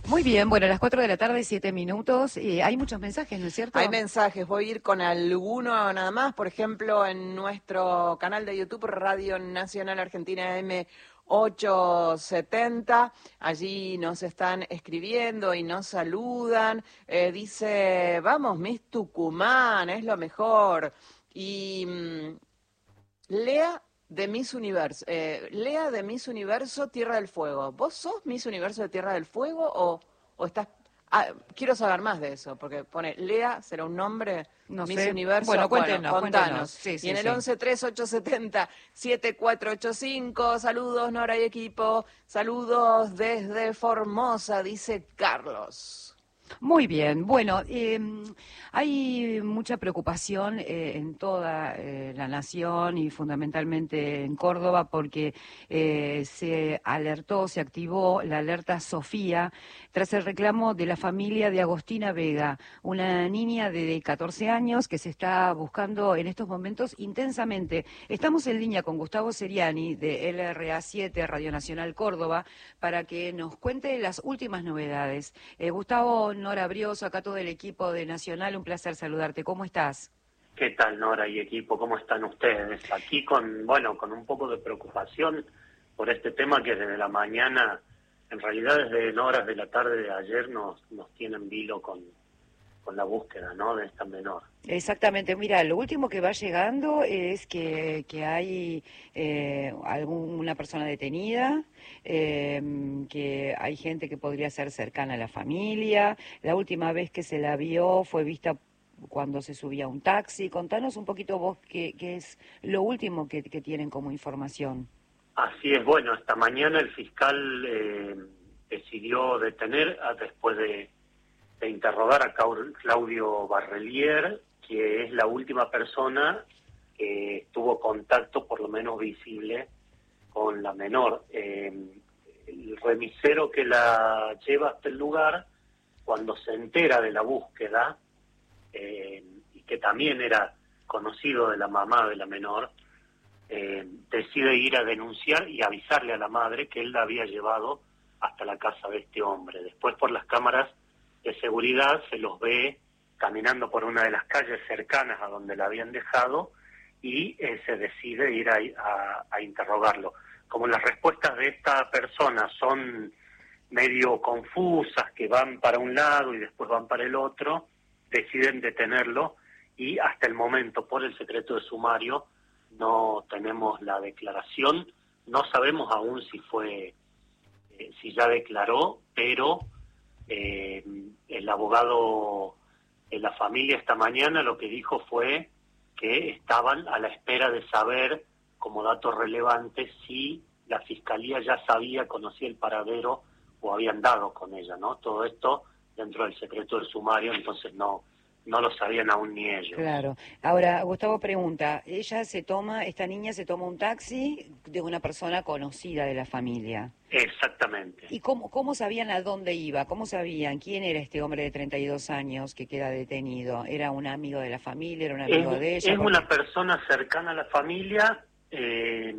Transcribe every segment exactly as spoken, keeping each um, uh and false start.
Muy bien, bueno, a las cuatro de la tarde, siete minutos. Eh, hay muchos mensajes, ¿no es cierto? Hay mensajes, voy a ir con alguno nada más. Por ejemplo, en nuestro canal de YouTube, Radio Nacional Argentina M ochocientos setenta, allí nos están escribiendo y nos saludan. Eh, dice, vamos, Miss Tucumán, es lo mejor. Y mmm, Lea de Miss Universo, eh, Lea de Miss Universo Tierra del Fuego. ¿Vos sos Miss Universo de Tierra del Fuego o, o estás... Ah, quiero saber más de eso, porque pone Lea, será un nombre, No Miss sé. Universo. Bueno, cuéntenos, bueno, contanos. cuéntenos. Sí, sí, y en el sí. once tres ocho setenta siete cuatro ocho cinco, saludos Nora y equipo, saludos desde Formosa, dice Carlos. Muy bien, bueno, eh, hay mucha preocupación eh, en toda eh, la nación y fundamentalmente en Córdoba porque eh, se alertó, se activó la alerta Sofía tras el reclamo de la familia de Agostina Vega, una niña de catorce años que se está buscando en estos momentos intensamente. Estamos en línea con Gustavo Seriani de L R A siete, Radio Nacional Córdoba, para que nos cuente las últimas novedades. Eh, Gustavo, Nora Brioso, acá todo el equipo de Nacional, un placer saludarte. ¿Cómo estás? ¿Qué tal, Nora y equipo? ¿Cómo están ustedes? Aquí con, bueno, con un poco de preocupación por este tema que desde la mañana, en realidad desde horas de la tarde de ayer nos, nos tienen vilo con, con la búsqueda, ¿no?, de esta menor. Exactamente, mira, lo último que va llegando es que, que hay eh, alguna persona detenida, eh, que hay gente que podría ser cercana a la familia. La última vez que se la vio fue vista cuando se subía a un taxi. Contanos un poquito vos qué, qué es lo último que, que tienen como información. Así es, bueno, esta mañana el fiscal eh, decidió detener, a, después de, de interrogar a Claudio Barrelier, que es la última persona que tuvo contacto, por lo menos visible, con la menor. Eh, el remisero que la lleva hasta el lugar, cuando se entera de la búsqueda, eh, y que también era conocido de la mamá de la menor, eh, decide ir a denunciar y avisarle a la madre que él la había llevado hasta la casa de este hombre. Después, por las cámaras de seguridad, se los ve caminando por una de las calles cercanas a donde la habían dejado y eh, se decide ir a, a, a interrogarlo. Como las respuestas de esta persona son medio confusas, que van para un lado y después van para el otro, deciden detenerlo y hasta el momento, por el secreto de sumario, no tenemos la declaración, no sabemos aún si fue, eh, si ya declaró, pero eh, el abogado de la familia esta mañana lo que dijo fue que estaban a la espera de saber, como dato relevante, si la fiscalía ya sabía, conocía el paradero o habían dado con ella, ¿no? Todo esto dentro del secreto del sumario, entonces no no lo sabían aún ni ellos. Claro. Ahora, Gustavo pregunta, ella se toma, esta niña se toma un taxi de una persona conocida de la familia. Exactamente. ¿Y cómo, cómo sabían a dónde iba? ¿Cómo sabían quién era este hombre de treinta y dos años que queda detenido? ¿Era un amigo de la familia? ¿Era un amigo es, de ella? Es Porque... una persona cercana a la familia. Eh,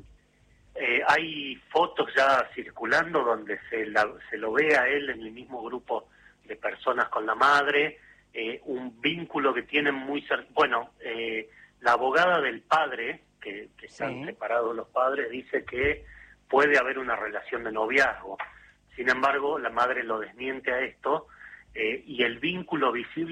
eh, hay fotos ya circulando donde se, la, se lo ve a él en el mismo grupo de personas con la madre. Eh, un vínculo que tienen muy cercano. Bueno, eh, la abogada del padre, que, que están sí. separados los padres, dice que puede haber una relación de noviazgo. Sin embargo, la madre lo desmiente a esto, eh, y el vínculo visible